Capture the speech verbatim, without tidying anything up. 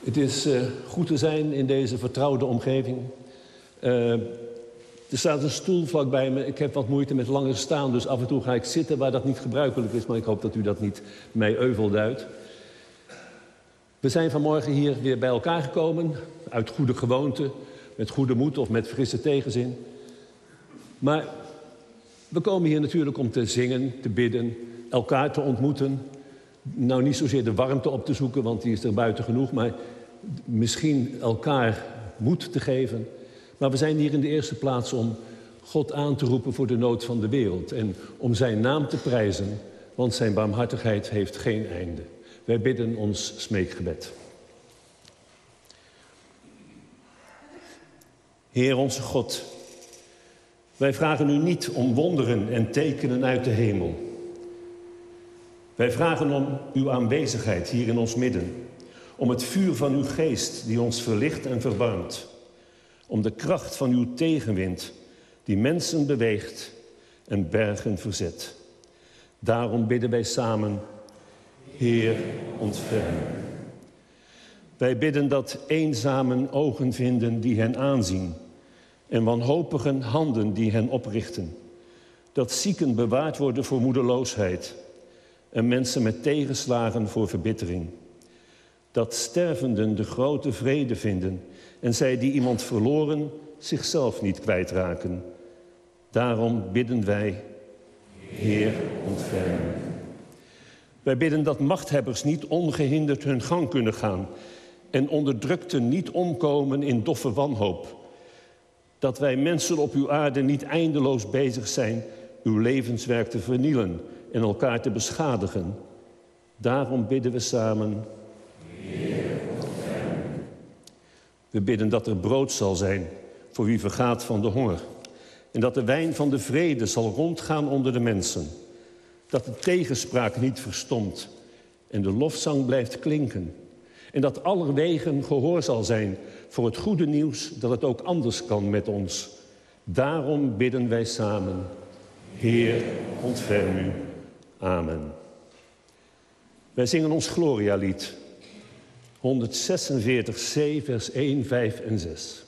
Het is uh, goed te zijn in deze vertrouwde omgeving. Uh, er staat een stoel vlakbij me. Ik heb wat moeite met langer staan, dus af en toe ga ik zitten waar dat niet gebruikelijk is. Maar ik hoop dat u dat niet mij euvel duidt. We zijn vanmorgen hier weer bij elkaar gekomen. Uit goede gewoonte, met goede moed of met frisse tegenzin. Maar we komen hier natuurlijk om te zingen, te bidden, elkaar te ontmoeten. Nou, niet zozeer de warmte op te zoeken, want die is er buiten genoeg. Maar misschien elkaar moed te geven. Maar we zijn hier in de eerste plaats om God aan te roepen voor de nood van de wereld. En om zijn naam te prijzen, want zijn barmhartigheid heeft geen einde. Wij bidden ons smeekgebed. Heer onze God, wij vragen u niet om wonderen en tekenen uit de hemel. Wij vragen om uw aanwezigheid hier in ons midden. Om het vuur van uw geest die ons verlicht en verwarmt. Om de kracht van uw tegenwind die mensen beweegt en bergen verzet. Daarom bidden wij samen, Heer, ontferm. Wij bidden dat eenzamen ogen vinden die hen aanzien. En wanhopigen handen die hen oprichten. Dat zieken bewaard worden voor moedeloosheid. En mensen met tegenslagen voor verbittering. Dat stervenden de grote vrede vinden. En zij die iemand verloren zichzelf niet kwijtraken. Daarom bidden wij, Heer, ontferm. Wij bidden dat machthebbers niet ongehinderd hun gang kunnen gaan. En onderdrukten niet omkomen in doffe wanhoop. Dat wij mensen op uw aarde niet eindeloos bezig zijn uw levenswerk te vernielen en elkaar te beschadigen. Daarom bidden we samen, Heer, ontferm. We bidden dat er brood zal zijn voor wie vergaat van de honger. En dat de wijn van de vrede zal rondgaan onder de mensen. Dat de tegenspraak niet verstomt en de lofzang blijft klinken. En dat aller wegen gehoor zal zijn voor het goede nieuws dat het ook anders kan met ons. Daarom bidden wij samen, Heer, ontferm u. Amen. Wij zingen ons Gloria-lied, honderdzesenveertig c, vers één, vijf en zes.